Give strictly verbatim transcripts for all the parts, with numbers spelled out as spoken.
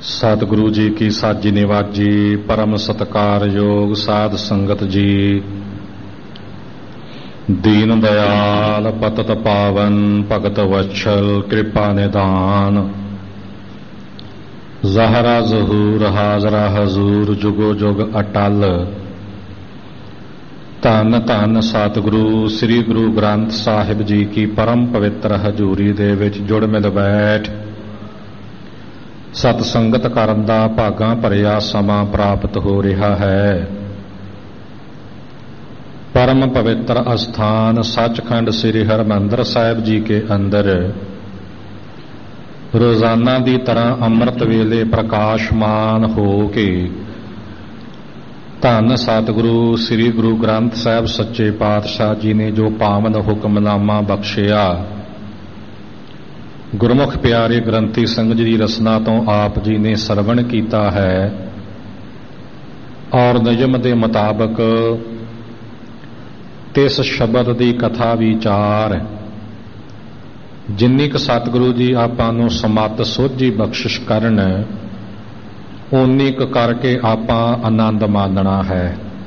सतगुरु जी की साजी निवाजी परम सत्कारयोग साध संगत जी। दीन दयाल पतत पावन भगत वत्सल कृपा निदान। ज़हरा ज़हूर हाजरा हजूर जुगो जुग अटल। धन धन सतगुरु श्री गुरु ग्रंथ साहिब जी की परम पवित्र हजूरी दे विच जुड़ मिल बैठ सतसंगत करन दा भागां भरिया समा प्राप्त हो रहा है। परम पवित्र अस्थान सचखंड श्री हरमंदर साहिब जी के अंदर रोजाना की तरह अमृत वेले प्रकाशमान हो के धन सतगुरु श्री गुरु ग्रंथ साहिब सच्चे पातशाह जी ने जो पावन हुक्मनामा बख्शिया, गुरमुख प्यारे ग्रंथी संघ जी रसना तो आप जी ने सरवण किया है और नियम के मुताबक तिस शब्द की कथा विचार जिन्नी क सतगुरु जी आपां नूं समत सोझी बख्शिश करन उन्नी क करके आपां आनंद मानना है।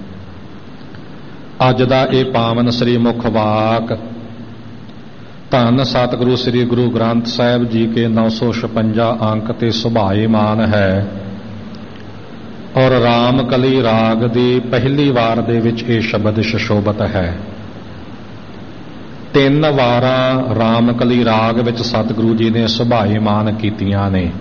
अज दा ये पावन श्री मुख वाक धन सतगुरु श्री गुरु ग्रंथ साहिब जी के नौ सौ छपंजा अंक ते सुभाएमान है और रामकली राग दी पहली वार दे विच ये शब्द सुशोभित है। तीन वारा रामकली राग विच सतगुरु जी ने सुभाएमान कीतियां ने।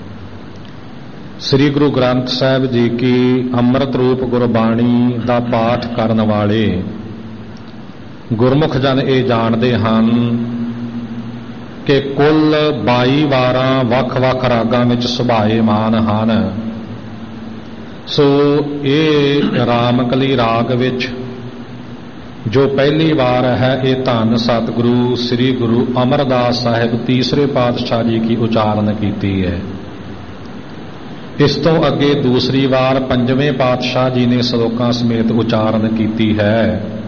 श्री गुरु ग्रंथ साहिब जी की अमृत रूप गुरबाणी दा पाठ करन वाले गुरमुख जन ये जानते हैं कि कुल बाई वारा वख वख रागां विच सुभाएमान हन। सो ये रामकली राग विच जो पहली वार है ये धन सतगुरु श्री गुरु अमरदास साहिब तीसरे पातशाह जी की उचारण की है। इस तो अगे दूसरी वार पंजवें पातशाह जी ने श्लोकां समेत उचारण की है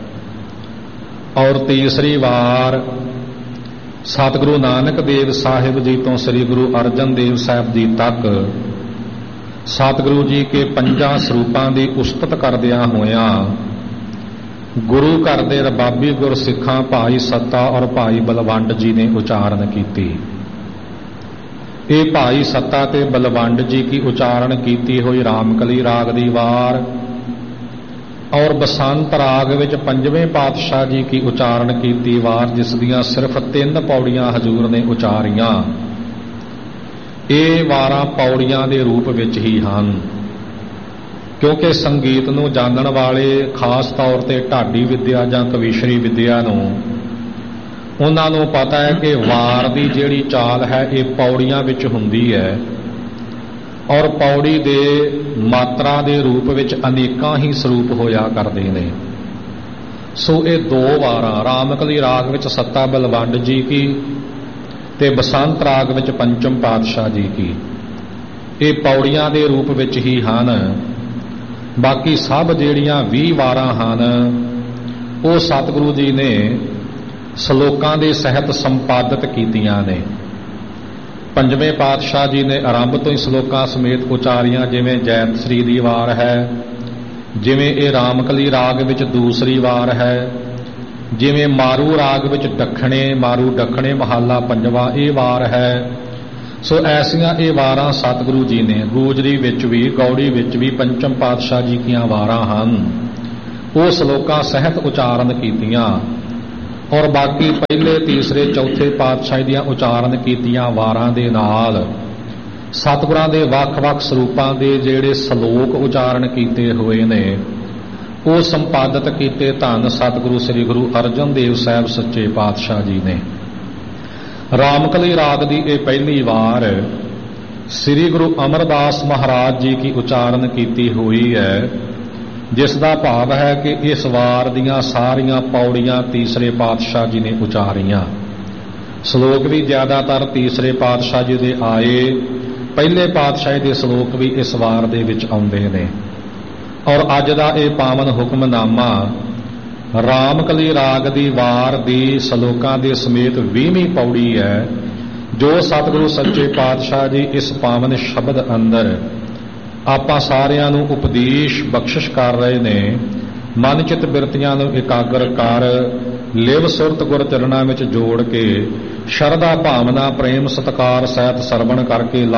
और तीसरी वार सतगुरु नानक देव साहिब जी तो श्री गुरु अर्जन देव साहिब जी तक सतगुरु जी के पंजा स्वरूपां की उस्तत करदियां होया गुरु घर दे रबाबी गुरसिखां भाई सत्ता और भाई बलवंड जी ने उचारण की। ये भाई सत्ता ते बलवंड जी की उचारण की हुई रामकली राग दी वार और बसंत राग विच पंजवें पातशाह जी की उचारण की वार जिस दियां सिर्फ तीन पौड़ियां हजूर ने उचारियां। ये वारां पौड़ियां दे रूप विच ही हन क्योंकि संगीत नूं जानन वाले खास तौर ते ढाडी विद्या जां कविशरी विद्या नूं उन्हां नूं पता है कि वार दी जिहड़ी चाल है ये पौड़ियां विच हुंदी है और पौड़ी दे मात्रा दे रूप विच अनेकां ही स्वरूप होया करदे ने। सो ये दो वारां रामकली राग विच सत्ता बलवंड जी की ते बसंत राग विच पंचम पातशाह जी की ये पौड़ियां दे रूप विच ही हन। बाकी सब जिहड़ियां भी वारां हन वो सतगुरु जी ने श्लोकां दे सहित संपादित कीतियां ने। पंजवें पातशाह जी ने आरंभ तो ही श्लोकां समेत उचारियां जिवें जैत श्री दी वार है, जिवें ये रामकली राग विच दूसरी वार है, जिवें मारू राग विच दखणे मारू दखणे महाला पंजवा ये वार है। सो ऐसियां ये वारां सतगुरु जी ने गूजरी विच भी गौड़ी विच भी पंचम पातशाह जी की वारां हन वो श्लोकां सहित उचारण कीतियां और बाकी पहले तीसरे चौथे पातशाह दियां उचारण कीतियां वारां दे नाल सतगुरां दे वख-वख स्वरूपां दे जिहड़े श्लोक उचारण कीते होए ने वो संपादित कीते धन सतगुरु श्री गुरु अर्जन देव साहिब सच्चे पातशाह जी ने। रामकली राग की ये पहली वार श्री गुरु अमरदास महाराज जी की उचारण की हुई है जिसका भाव है कि इस वार दियां सारियां पौड़ियां तीसरे पातशाह जी ने उचारियां। श्लोक भी ज्यादातर तीसरे पातशाह जी दे आए, पहले पातशाह के श्लोक भी इस वार दे विच आउंदे ने। और अज दा ये पावन हुक्मनामा रामकली राग दी वार दी श्लोकां दे समेत बीहवीं पौड़ी है ਜੋ ਸਤਿਗੁਰੂ ਸੱਚੇ ਪਾਤਸ਼ਾਹ ਜੀ ਇਸ ਪਾਵਨ ਸ਼ਬਦ ਅੰਦਰ ਆਪਾਂ ਸਾਰਿਆਂ ਨੂੰ ਉਪਦੇਸ਼ ਬਖਸ਼ਿਸ਼ ਕਰ ਰਹੇ ਨੇ, ਮਨ ਚਿਤ ਬਿਰਤੀਆਂ ਨੂੰ ਇਕਾਗਰ ਕਰ ਲਿਵ ਸੁਰਤ ਗੁਰ ਚਰਨਾਂ ਵਿੱਚ ਜੋੜ ਕੇ ਸ਼ਰਧਾ ਭਾਵਨਾ ਪ੍ਰੇਮ ਸਤਿਕਾਰ ਸਹਿਤ ਸਰਵਣ ਕਰਕੇ